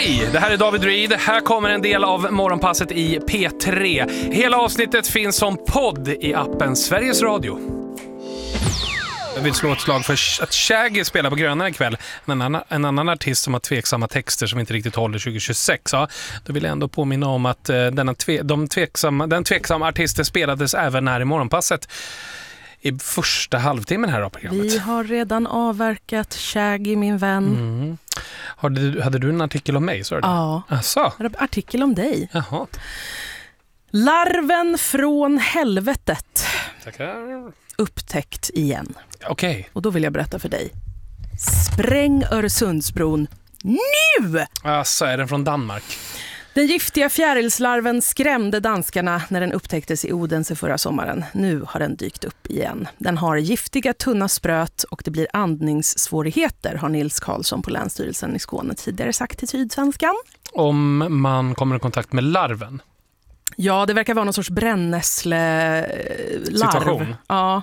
Hej, det här är David Reed. Här kommer en del av morgonpasset i P3. Hela avsnittet finns som podd i appen Sveriges Radio. Jag vill slå ett slag för att Shaggy spelar på Gröna ikväll. En annan artist som har tveksamma texter som inte riktigt håller 2026. Ja, då vill jag ändå påminna om att den tveksamma artisten spelades även här i morgonpasset i första halvtimmen här av programmet. Vi har redan avverkat Shaggy, min vän. Hade du en artikel om mig? Så ja, artikel om dig. Jaha. Larven från helvetet. Tackar. Upptäckt igen. Okej. Och då vill jag berätta för dig. Spräng Öresundsbron nu! Alltså, är den från Danmark? Den giftiga fjärilslarven skrämde danskarna när den upptäcktes i Odense förra sommaren. Nu har den dykt upp igen. Den har giftiga tunna spröt och det blir andningssvårigheter, har Nils Karlsson på Länsstyrelsen i Skåne tidigare sagt till Sydsvenskan. Om man kommer i kontakt med larven? Ja, det verkar vara någon sorts brännässle-larv. Situation? Ja.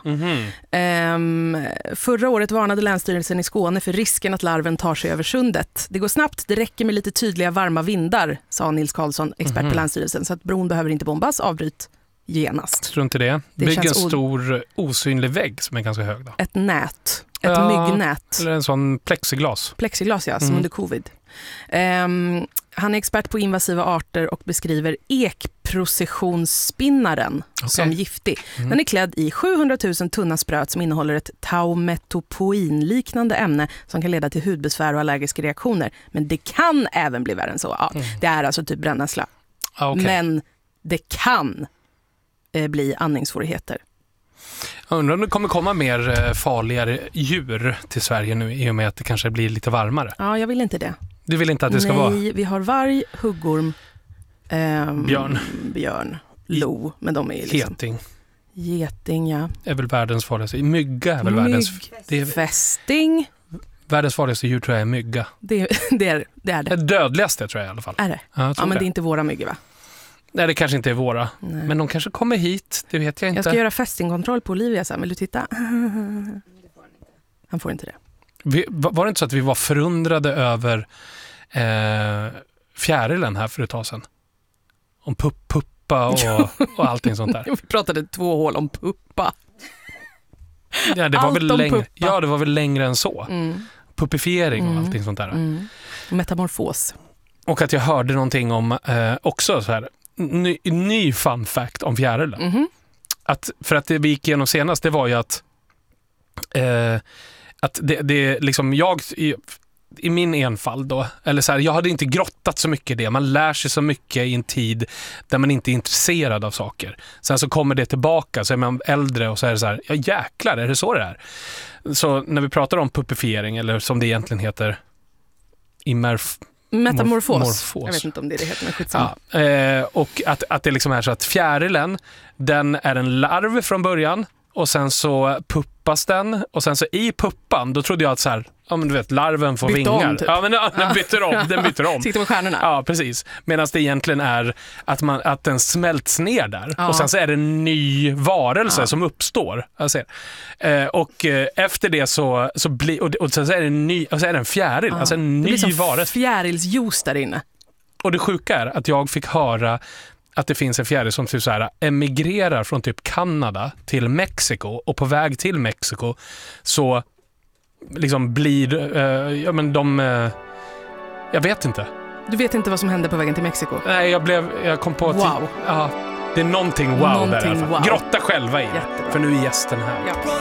Förra året varnade Länsstyrelsen i Skåne för risken att larven tar sig över sundet. Det går snabbt, det räcker med lite tydliga varma vindar, sa Nils Karlsson, expert på Länsstyrelsen. Så att bron behöver inte bombas, avbryt genast. Strunt i det. Bygg en stor osynlig vägg som är ganska hög då. Ett nät. Ett myggnät. Eller en sån plexiglas. Plexiglas, ja, som under covid. Han är expert på invasiva arter och beskriver ekprocessionsspinnaren som giftig. Den är klädd i 700 000 tunna spröt som innehåller ett taumetopoin-liknande ämne som kan leda till hudbesvär och allergiska reaktioner. Men det kan även bli värre än så. Ja, det är alltså typ brännässla. Men det kan bli andningssvårigheter. Jag undrar om det kommer komma mer farligare djur till Sverige nu i och med att det kanske blir lite varmare. Ja, jag vill inte det. Du vill inte att det ska vara? Nej, vi har varg, huggorm, björn, lo, men de är liksom... Geting, ja. Är väl världens farligaste. Mygga är väl världens... Fästing. Världens farligaste djur tror jag är mygga. Det är det. Det dödligaste tror jag i alla fall. Är det? Ja, men det är inte våra myggor, va? Nej, det kanske inte är våra. Nej. Men de kanske kommer hit, det vet jag inte. Jag ska göra fästingkontroll på Olivia sen. Vill du titta? Han får inte det. Var det inte så att vi var förundrade över fjärilen här för ett tag sedan? Om puppa och allting sånt där. Vi pratade 2 hål om puppa. Ja, det var väl längre. Ja, det var väl längre än så. Puppifiering och allting sånt där. Metamorfos. Och att jag hörde någonting om också så här ny fun fact om fjärilen. För att det vi gick igenom senast, det var ju att det liksom jag i min enfald då, eller så här, jag hade inte grottat så mycket i det. Man lär sig så mycket i en tid där man inte är intresserad av saker. Sen så kommer det tillbaka, så är man äldre och så är det så här, ja jäklar, är det så det är? Så när vi pratar om puppifiering, eller som det egentligen heter metamorfos. Jag vet inte om det heter, men skitsamma. Ja, och att det liksom är så att fjärilen, den är en larv från början och sen så puppas den och sen så i puppan, då trodde jag att så här, ja men du vet, larven får vingar. Typ. Ja men den byter om. Sitter på stjärnorna. Ja, precis. Medan det egentligen är att den smälts ner där och sen så är det en ny varelse som uppstår. Och efter det så blir och sen så är det en ny, och så är det en fjäril, alltså en ny varelse. Fjärilsjuice där inne. Och det sjuka är att jag fick höra att det finns en fjäril som typ så här emigrerar från typ Kanada till Mexiko, och på väg till Mexiko så liksom blir jag vet inte. Du vet inte vad som hände på vägen till Mexiko? Nej, jag kom på wow. Det är någonting wow där i alla fall. Wow. Grotta själva i. Jättebra. För nu är gästen här. Ja.